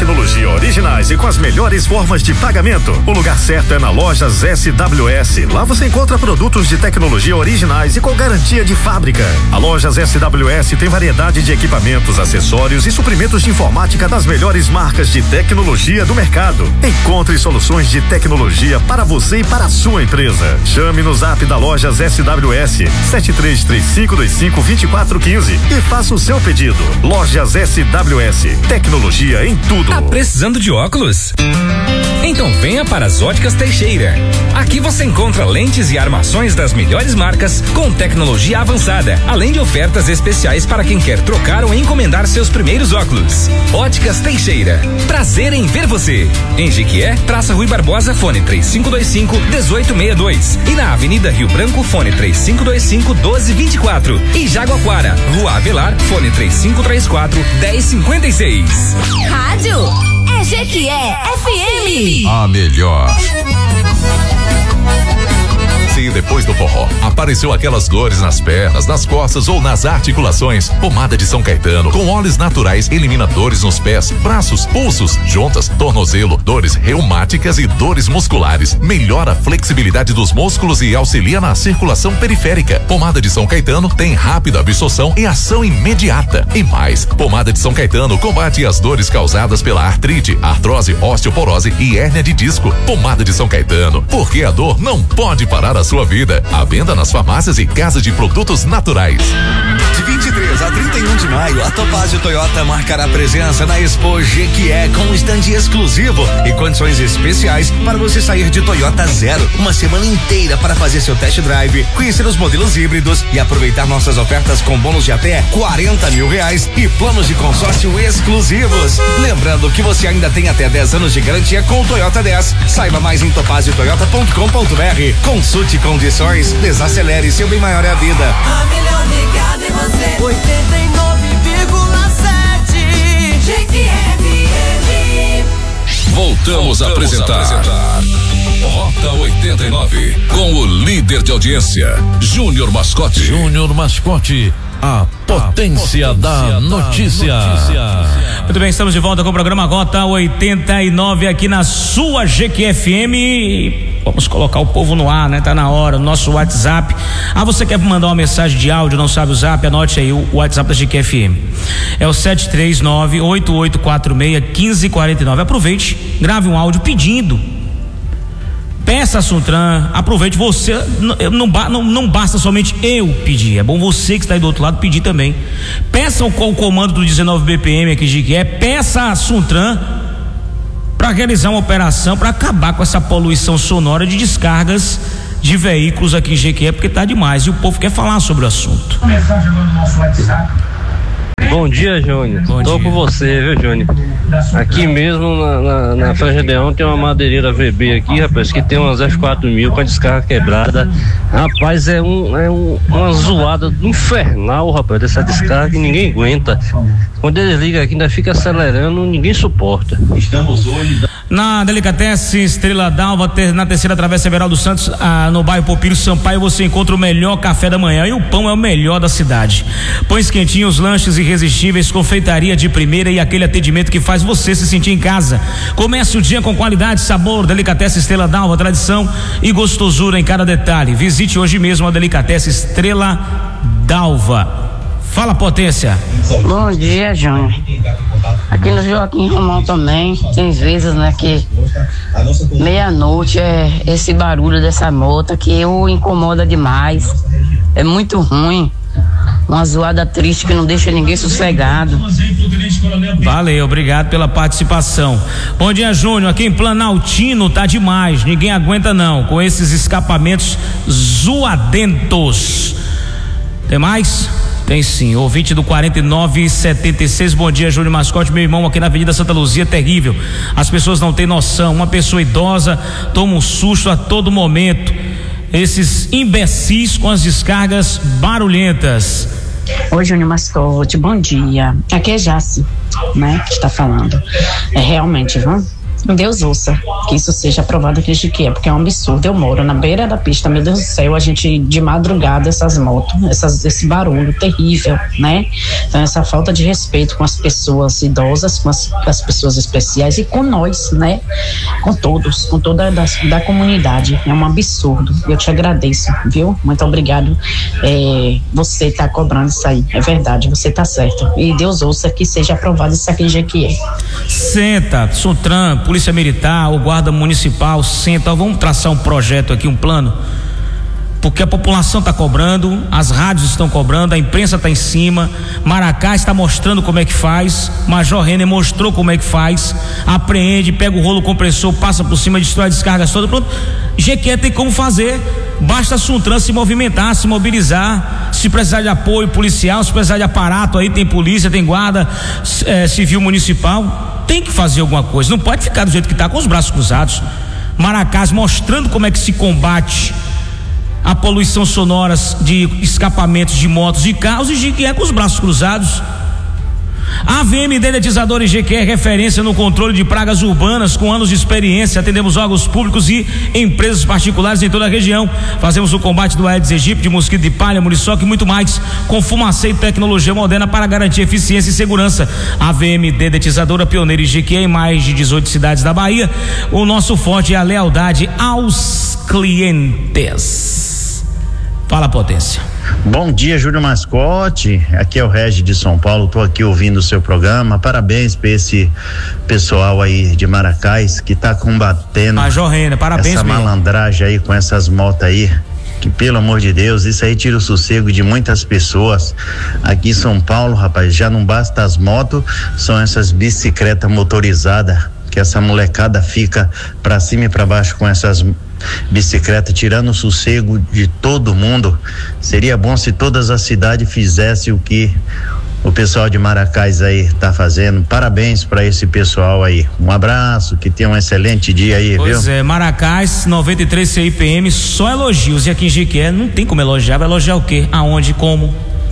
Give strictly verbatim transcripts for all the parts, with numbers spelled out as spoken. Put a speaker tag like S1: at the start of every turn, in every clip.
S1: tecnologia originais e com as melhores formas de pagamento. O lugar certo é na Lojas S W S. Lá você encontra produtos de tecnologia originais e com garantia de fábrica. A Lojas S W S tem variedade de equipamentos, acessórios e suprimentos de informática das melhores marcas de tecnologia do mercado. Encontre soluções de tecnologia para você e para a sua empresa. Chame no zap da Lojas S W S sete três três cinco dois cinco dois quatro um cinco e faça o seu pedido. Lojas S W S, tecnologia em tudo.
S2: Tá precisando de óculos? Então venha para as Óticas Teixeira. Aqui você encontra lentes e armações das melhores marcas com tecnologia avançada, além de ofertas especiais para quem quer trocar ou encomendar seus primeiros óculos. Óticas Teixeira, prazer em ver você. Em Jequié, Praça Rui Barbosa, fone três cinco dois cinco, um oito seis dois e na Avenida Rio Branco, fone três cinco dois cinco, um dois dois quatro e Jaguaquara, Rua Avelar, fone três cinco três quatro, um zero cinco seis.
S3: Rádio é Jequié F M.
S4: A melhor. Se depois do forró apareceu aquelas dores nas pernas, nas costas ou nas articulações, pomada de São Caetano com óleos naturais elimina dores nos pés, braços, pulsos, juntas, tornozelo, dores reumáticas e dores musculares. Melhora a flexibilidade dos músculos e auxilia na circulação periférica. Pomada de São Caetano tem rápida absorção e ação imediata. E mais, pomada de São Caetano combate as dores causadas pela artrite, artrose, osteoporose e hérnia de disco. Pomada de São Caetano, porque a dor não pode parar a sua vida. À venda nas farmácias e casas de produtos naturais.
S5: De vinte e três a trinta e um de maio, a Topázio Toyota marcará presença na Expo Jequié com um stand exclusivo e condições especiais para você sair de Toyota zero. Uma semana inteira para fazer seu test drive, conhecer os modelos híbridos e aproveitar nossas ofertas com bônus de até quarenta mil reais e planos de consórcio exclusivos. Lembrando que você ainda tem até dez anos de garantia com o Toyota dez. Saiba mais em topazio toyota ponto com ponto br. Consulte condições, desacelere, seu bem maior é a vida.
S3: A melhor ligada em você. oitenta e nove vírgula sete Jequié F M.
S2: Voltamos a apresentar, apresentar Rota oitenta e nove com o líder de audiência, Júnior Mascote.
S6: Júnior Mascote, a potência, a potência da, da notícia. notícia.
S7: Muito bem, estamos de volta com o programa Rota oitenta e nove aqui na sua Jequié F M. Vamos colocar o povo no ar, né? Tá na hora, o nosso WhatsApp. Ah, você quer mandar uma mensagem de áudio, não sabe o zap? Anote aí o WhatsApp da Jequié F M. É o sete três nove, oito oito quatro seis, um cinco quatro nove. Aproveite, grave um áudio pedindo. Peça a Suntran, aproveite você, não, não, não basta somente eu pedir, é bom você que está aí do outro lado pedir também. Peça o, o comando do dezenove B P M aqui de Jequié, peça a Suntran para realizar uma operação para acabar com essa poluição sonora de descargas de veículos aqui em Jequié, porque tá demais e o povo quer falar sobre o assunto.
S8: Bom dia, Júnior. Bom Tô dia. com você, viu, Júnior? Aqui mesmo na, na, na Frangedeão tem uma madeireira V B aqui, rapaz, que tem umas F quatro mil com a descarga quebrada. Rapaz, é, um, é um, uma zoada infernal, rapaz, dessa descarga que ninguém aguenta. Quando eles ligam aqui, ainda fica acelerando, ninguém suporta. Estamos hoje...
S7: Na Delicatessen Estrela d'Alva, ter, na terceira travessa Everaldo Santos, ah, no bairro Popílio Sampaio, você encontra o melhor café da manhã e o pão é o melhor da cidade. Pães quentinhos, lanches irresistíveis, confeitaria de primeira e aquele atendimento que faz você se sentir em casa. Comece o dia com qualidade, sabor. Delicatessen Estrela d'Alva, tradição e gostosura em cada detalhe. Visite hoje mesmo a Delicatessen Estrela d'Alva. Fala, potência.
S9: Bom dia, Júnior. Aqui no Joaquim Romão também tem vezes, né, que meia-noite é esse barulho dessa moto que o incomoda demais. É muito ruim. Uma zoada triste que não deixa ninguém sossegado.
S7: Valeu, obrigado pela participação. Bom dia, Júnior. Aqui em Planaltino tá demais. Ninguém aguenta não com esses escapamentos zoadentos. Tem mais? Tem sim, ouvinte do quarenta e nove setenta e seis, bom dia, Júnior Mascote, meu irmão, aqui na Avenida Santa Luzia, terrível, as pessoas não têm noção, uma pessoa idosa toma um susto a todo momento, esses imbecis com as descargas barulhentas.
S10: Oi, Júnior Mascote, bom dia, aqui é Jace, né, que está falando, é realmente, viu?
S9: Deus ouça que isso seja aprovado aqui em Jequié, porque é um absurdo. Eu moro na beira da pista, meu Deus do céu, a gente de madrugada, essas motos, essas, esse barulho terrível, né? Então, essa falta de respeito com as pessoas idosas, com as, com as pessoas especiais e com nós, né? Com todos, com toda a da, da comunidade. É um absurdo. Eu te agradeço, viu? Muito obrigado. É, você tá cobrando isso aí, é verdade, você tá certo. E Deus ouça que seja aprovado isso aqui em Jequié.
S7: Senta, Sutran, Polícia Militar, o Guarda Municipal, senta, vamos traçar um projeto aqui, um plano, porque a população está cobrando, as rádios estão cobrando, a imprensa está em cima, Maracá está mostrando como é que faz, Major Renner mostrou como é que faz, apreende, pega o rolo compressor, passa por cima, destrói as descargas todas, pronto. Jequié tem como fazer, basta a Sutran se movimentar, se mobilizar, se precisar de apoio policial, se precisar de aparato aí, tem polícia, tem guarda é, civil municipal, tem que fazer alguma coisa, não pode ficar do jeito que está, com os braços cruzados. Maracás mostrando como é que se combate a poluição sonora de escapamentos de motos e carros, e Jequié com os braços cruzados. A V M Dedetizadora em Jequié, referência no controle de pragas urbanas, com anos de experiência. Atendemos órgãos públicos e empresas particulares em toda a região. Fazemos o combate do Aedes aegypti, de mosquito de palha, muriçoca e muito mais, com fumacê e tecnologia moderna para garantir eficiência e segurança. A V M Dedetizadora, pioneira em Jequié, em mais de dezoito cidades da Bahia. O nosso forte é a lealdade aos clientes. Fala, Potência.
S10: Bom dia, Júlio Mascote, aqui é o Regi de São Paulo, tô aqui ouvindo o seu programa, parabéns para esse pessoal aí de Maracás que tá combatendo
S7: Major Renner, parabéns
S10: essa
S7: mesmo.
S10: malandragem aí com essas motos aí, que pelo amor de Deus, isso aí tira o sossego de muitas pessoas. Aqui em São Paulo, rapaz, já não basta as motos, são essas bicicletas motorizadas, que essa molecada fica pra cima e pra baixo com essas bicicleta, tirando o sossego de todo mundo. Seria bom se todas as cidades fizessem o que o pessoal de Maracás aí tá fazendo. Parabéns para esse pessoal aí. Um abraço, que tenha um excelente dia aí,
S7: pois
S10: viu?
S7: Pois é, Maracás, noventa e três C I P M, só elogios. E aqui em Jequié não tem como elogiar. Vai elogiar o quê? Aonde? Como?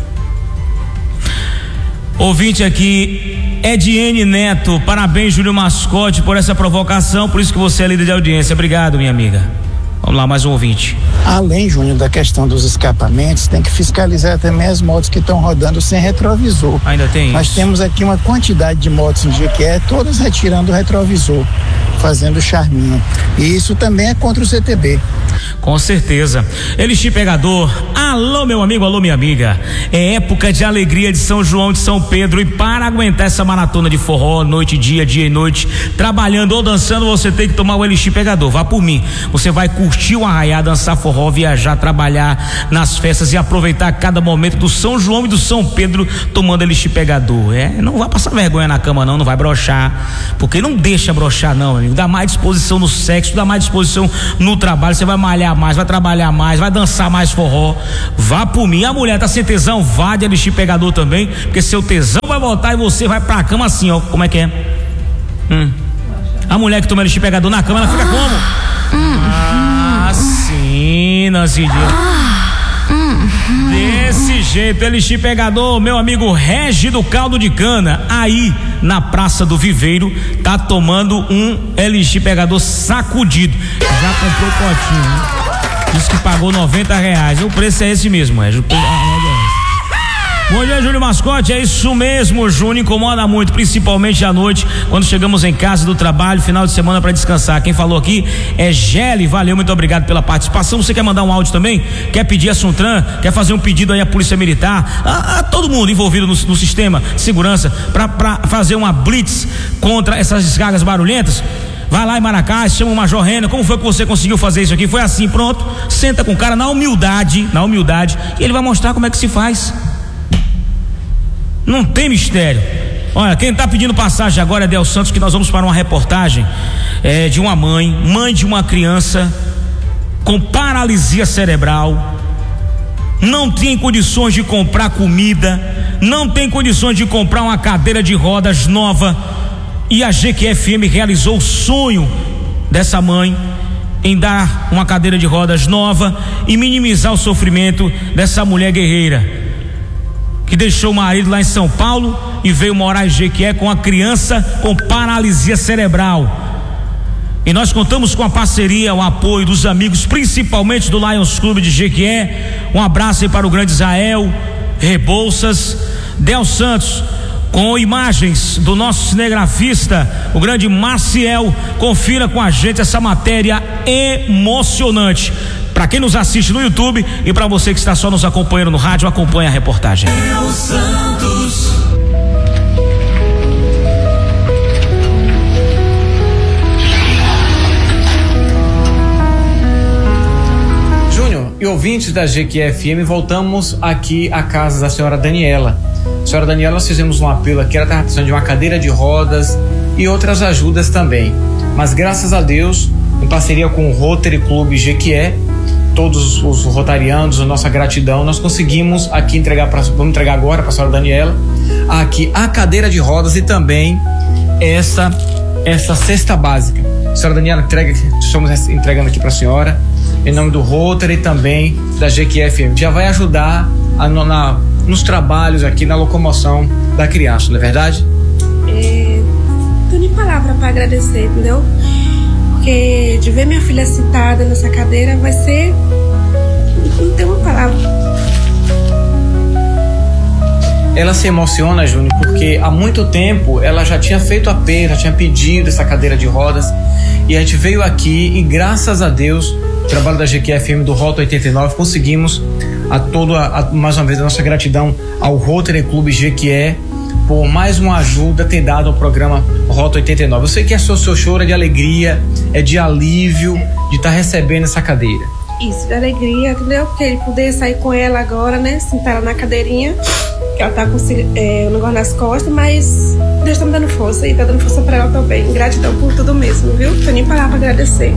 S7: Ouvinte aqui, Ediene Neto, parabéns, Júlio Mascote, por essa provocação, por isso que você é líder de audiência. Obrigado, minha amiga. Vamos lá, mais um ouvinte.
S11: Além, Júnior, da questão dos escapamentos, tem que fiscalizar também as motos que estão rodando sem retrovisor.
S7: Ainda tem
S11: Nós
S7: isso.
S11: temos aqui uma quantidade de motos em Jequié, todas retirando o retrovisor, fazendo charminho. E isso também é contra o C T B.
S7: Com certeza. Elixir Pegador, alô meu amigo, alô minha amiga. É época de alegria de São João de São Pedro, e para aguentar essa maratona de forró, noite, dia, dia e noite, trabalhando ou dançando, você tem que tomar o Elixir Pegador. Vá por mim. Você vai curtir o arraiá, dançar forró, viajar, trabalhar nas festas e aproveitar cada momento do São João e do São Pedro tomando Elixir Pegador. É, não vai passar vergonha na cama não, não vai broxar, porque não deixa broxar não, amigo. Dá mais disposição no sexo, dá mais disposição no trabalho, você vai malhar mais, vai trabalhar mais, vai dançar mais forró. Vá por mim. A mulher tá sem tesão, vá de Elixir Pegador também, porque seu tesão vai voltar e você vai pra cama assim, ó. Como é que é? Hum. A mulher que toma Elixir Pegador na cama, ela fica como? Hum. Ah, sim, Nancidinha. Desse jeito, Elixir Pegador, meu amigo Regi do Caldo de Cana, aí na Praça do Viveiro, tá tomando um Elixir Pegador sacudido. Já comprou o potinho, né? Diz que pagou noventa reais. O preço é esse mesmo, é. Bom dia, Júlio Mascote, é isso mesmo, Júnior, incomoda muito, principalmente à noite, quando chegamos em casa do trabalho, final de semana para descansar. Quem falou aqui é Gelli, valeu, muito obrigado pela participação. Você quer mandar um áudio também? Quer pedir a Sutran? Quer fazer um pedido aí à Polícia Militar? A, a todo mundo envolvido no, no sistema de segurança para fazer uma blitz contra essas descargas barulhentas? Vai lá em Maracá, chama o Major Renner. Como foi que você conseguiu fazer isso aqui? Foi assim, pronto, senta com o cara na humildade, na humildade, e ele vai mostrar como é que se faz. Não tem mistério. Olha, quem está pedindo passagem agora é Del Santos, que nós vamos para uma reportagem é, de uma mãe, mãe de uma criança com paralisia cerebral, não tem condições de comprar comida, não tem condições de comprar uma cadeira de rodas nova, e a G Q F M realizou o sonho dessa mãe em dar uma cadeira de rodas nova e minimizar o sofrimento dessa mulher guerreira que deixou o marido lá em São Paulo e veio morar em Jequié com a criança com paralisia cerebral. E nós contamos com a parceria, o apoio dos amigos, principalmente do Lions Clube de Jequié. Um abraço aí para o grande Israel Rebouças, Del Santos, com imagens do nosso cinegrafista, o grande Maciel. Confira com a gente essa matéria emocionante. Para quem nos assiste no YouTube e para você que está só nos acompanhando no rádio, acompanhe a reportagem.
S3: Del Santos.
S12: E ouvintes da G Q F M, voltamos aqui à casa da senhora Daniela. Senhora Daniela, nós fizemos um apelo aqui, ela estava precisando de uma cadeira de rodas e outras ajudas também. Mas graças a Deus, em parceria com o Rotary Clube Jequié, todos os rotarianos, a nossa gratidão, nós conseguimos aqui entregar, pra, vamos entregar agora para a senhora Daniela, aqui a cadeira de rodas e também essa, essa cesta básica. A senhora Daniela, entrega, estamos entregando aqui para a senhora, em nome do Rotary e também da G Q F M. Já vai ajudar a, na, nos trabalhos aqui, na locomoção da criança, não é verdade?
S13: É, não tenho nem palavra para agradecer, entendeu? Porque de ver minha filha sentada nessa cadeira vai ser... Não tenho uma palavra.
S12: Ela se emociona, Júnior, porque há muito tempo ela já tinha feito apelo, já tinha pedido essa cadeira de rodas, e a gente veio aqui e graças a Deus, o trabalho da G Q F M do Rota oitenta e nove, conseguimos a toda, a, mais uma vez, a nossa gratidão ao Rotary Clube Jequié por mais uma ajuda ter dado ao programa Rota oitenta e nove. Eu sei que é seu, seu choro é de alegria, é de alívio de estar tá recebendo essa cadeira.
S13: Isso, de alegria, entendeu? Porque ele poder sair com ela agora, né? Sentar ela na cadeirinha, que ela tá com é, um negócio nas costas, mas Deus tá me dando força e tá dando força pra ela também. Gratidão por tudo mesmo, viu? Não tenho nem palavra pra agradecer.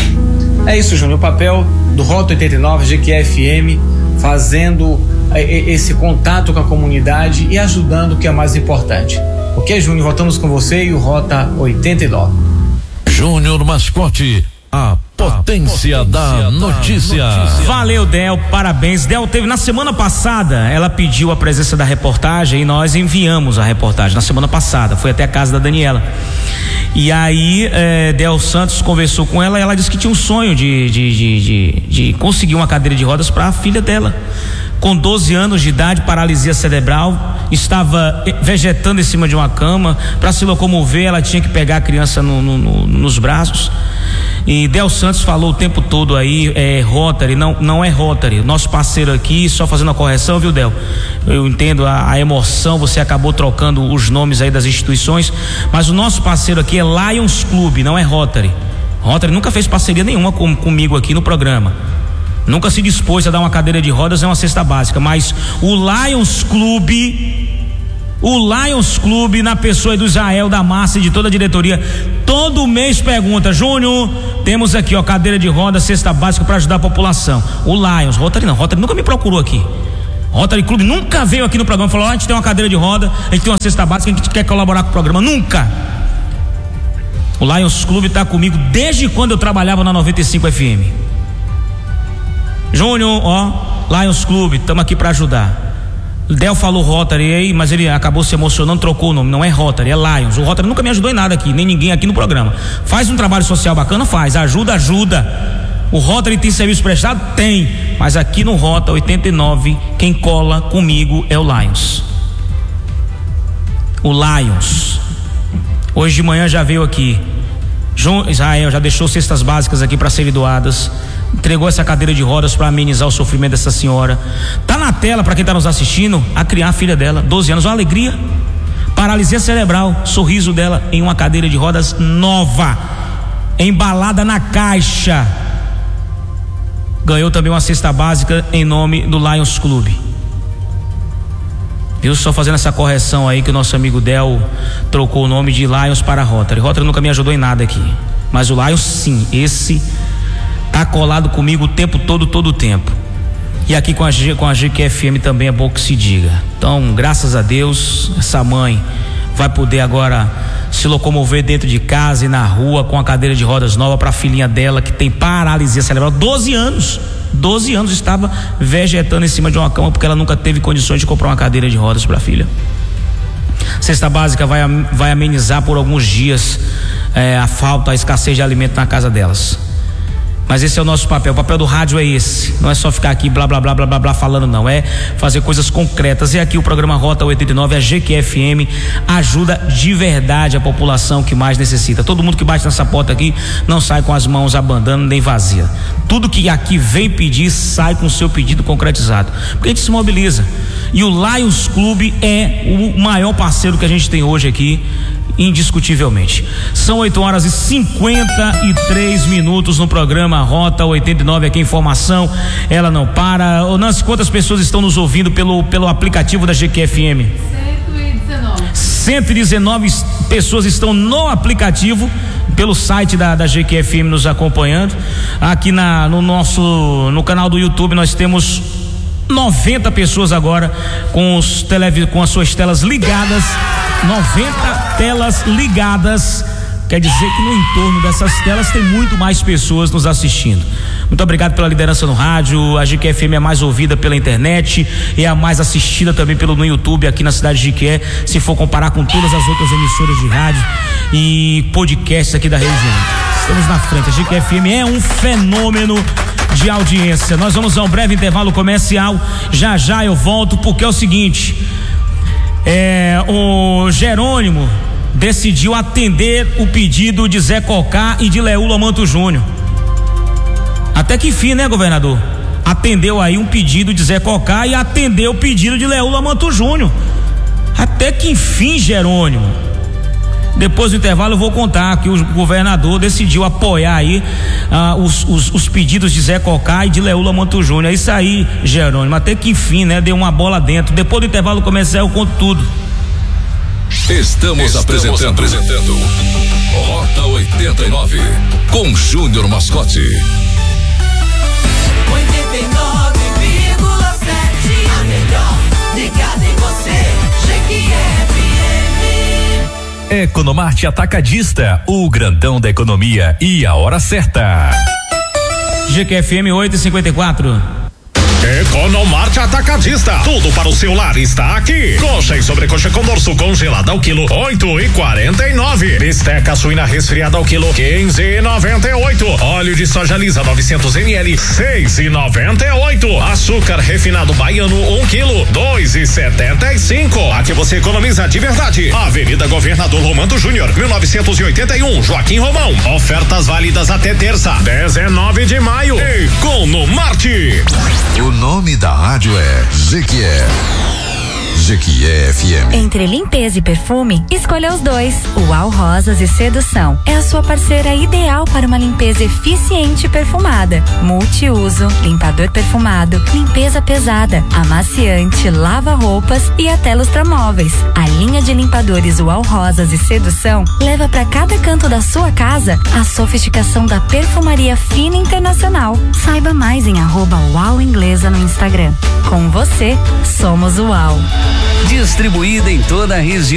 S12: É isso, Júnior, o papel do Rota oitenta e nove, G Q F M, fazendo esse contato com a comunidade e ajudando, o que é mais importante. Ok, Júnior, voltamos com você e o Rota oitenta e nove.
S6: Júnior Mascote, a potência, a potência da, da notícia. notícia.
S7: Valeu, Del, parabéns. Del teve na semana passada, ela pediu a presença da reportagem e nós enviamos a reportagem na semana passada, foi até a casa da Daniela. E aí, é, Del Santos conversou com ela e ela disse que tinha um sonho de, de, de, de, de conseguir uma cadeira de rodas para a filha dela. Com doze anos de idade, paralisia cerebral, estava vegetando em cima de uma cama. Para se locomover, ela tinha que pegar a criança no, no, no, nos braços. E Del Santos falou o tempo todo aí, é Rotary, não, não é Rotary, nosso parceiro aqui, só fazendo a correção, viu, Del? Eu entendo a, a emoção, você acabou trocando os nomes aí das instituições, mas o nosso parceiro aqui é Lions Clube, não é Rotary. Rotary nunca fez parceria nenhuma com, comigo aqui no programa, nunca se dispôs a dar uma cadeira de rodas, é uma cesta básica, mas o Lions Clube, o Lions Clube, na pessoa do Israel, da Márcia e de toda a diretoria, todo mês pergunta: Júnior, temos aqui, ó, cadeira de roda, cesta básica para ajudar a população. O Lions, Rotary não, Rotary nunca me procurou aqui. Rotary Clube nunca veio aqui no programa e falou: ó, a gente tem uma cadeira de roda, a gente tem uma cesta básica, a gente quer colaborar com o programa. Nunca. O Lions Clube está comigo desde quando eu trabalhava na noventa e cinco F M. Júnior, ó, Lions Clube, estamos aqui para ajudar. Del falou Rotary aí, mas ele acabou se emocionando, trocou o nome, não é Rotary, é Lions. O Rotary nunca me ajudou em nada aqui, nem ninguém aqui no programa. Faz um trabalho social bacana, faz, ajuda, ajuda. O Rotary tem serviço prestado? Tem, mas aqui no Rota oitenta e nove, quem cola comigo é o Lions. O Lions. Hoje de manhã já veio aqui, João Israel já deixou cestas básicas aqui para serem doadas, entregou essa cadeira de rodas para amenizar o sofrimento dessa senhora. Tá na tela para quem tá nos assistindo, a criar a filha dela, doze anos, uma alegria, paralisia cerebral, sorriso dela em uma cadeira de rodas nova, embalada na caixa. Ganhou também uma cesta básica em nome do Lions Clube. Eu só fazendo essa correção aí, que o nosso amigo Del trocou o nome de Lions para Rotary. Rotary nunca me ajudou em nada aqui, mas o Lions sim, esse tá colado comigo o tempo todo, todo o tempo. E aqui com a, com a G Q F M também é bom que se diga. Então, graças a Deus, essa mãe vai poder agora se locomover dentro de casa e na rua com a cadeira de rodas nova para a filhinha dela que tem paralisia cerebral, doze anos. doze anos estava vegetando em cima de uma cama porque ela nunca teve condições de comprar uma cadeira de rodas para a filha. Cesta básica vai, vai amenizar por alguns dias é, a falta, a escassez de alimento na casa delas. Mas esse é o nosso papel, o papel do rádio é esse, não é só ficar aqui blá blá blá blá blá blá falando, não, é fazer coisas concretas. E aqui o programa Rota oitenta e nove, a G Q F M, ajuda de verdade a população que mais necessita. Todo mundo que bate nessa porta aqui não sai com as mãos abandando nem vazia. Tudo que aqui vem pedir sai com o seu pedido concretizado, porque a gente se mobiliza. E o Lions Clube é o maior parceiro que a gente tem hoje aqui, indiscutivelmente. São oito horas e cinquenta e três minutos no programa Rota oitenta e nove. Aqui a informação, ela não para. Ô Nancy, quantas pessoas estão nos ouvindo pelo, pelo aplicativo da G Q F M?
S14: cento e dezenove.
S7: cento e dezenove pessoas estão no aplicativo, pelo site da, da G Q F M nos acompanhando. Aqui na, no nosso, no canal do YouTube nós temos noventa pessoas agora com os televi, com as suas telas ligadas. noventa telas ligadas, quer dizer que no entorno dessas telas tem muito mais pessoas nos assistindo. Muito obrigado pela liderança no rádio. A G Q F M é mais ouvida pela internet e é a mais assistida também pelo no YouTube aqui na cidade de Jiquié, se for comparar com todas as outras emissoras de rádio e podcasts aqui da região. Estamos na frente. A G Q F M é um fenômeno de audiência. Nós vamos a um breve intervalo comercial, já já eu volto, porque é o seguinte, é, o Jerônimo decidiu atender o pedido de Zé Cocá e de Leula Manto Júnior. Até que enfim, né, governador? Atendeu aí um pedido de Zé Cocá e atendeu o pedido de Leula Manto Júnior. Até que enfim, Jerônimo. Depois do intervalo eu vou contar que o governador decidiu apoiar aí ah, os, os, os pedidos de Zé Cocá e de Leula Manto Júnior. É isso aí, Jerônimo. Até que enfim, né? Deu uma bola dentro. Depois do intervalo comercial eu conto tudo.
S4: Estamos, Estamos apresentando, apresentando Rota oitenta e nove com Júnior Mascote.
S3: oitenta e nove vírgula sete, a melhor ligada em você, G Q F M.
S2: Economarte Atacadista, o grandão da economia e a hora certa.
S7: G Q F M oito e cinquenta e quatro.
S1: Economarte Atacadista, tudo para o seu lar está aqui. Coxa e sobrecoxa com dorso congelada ao quilo, oito e quarenta e nove. Bisteca suína resfriada ao quilo, quinze e noventa e oito. Óleo de soja lisa novecentos mililitros, seis e noventa e oito. Açúcar refinado baiano um quilo, dois e setenta e cinco. Aqui você economiza de verdade. Avenida Governador Romano Júnior, mil novecentos e oitenta e um, Joaquim Romão. Ofertas válidas até terça, dezenove de maio. Economarte.
S15: O nome da rádio é Jequié. Jequié F M.
S16: Entre limpeza e perfume, escolha os dois. Uau Rosas e Sedução é a sua parceira ideal para uma limpeza eficiente e perfumada. Multiuso, limpador perfumado, limpeza pesada, amaciante, lava-roupas e até lustramóveis. A linha de limpadores Uau Rosas e Sedução leva para cada canto da sua casa a sofisticação da perfumaria fina internacional. Saiba mais em arroba Uau Inglesa no Instagram. Com você, somos Uau.
S17: Distribuída em toda a região.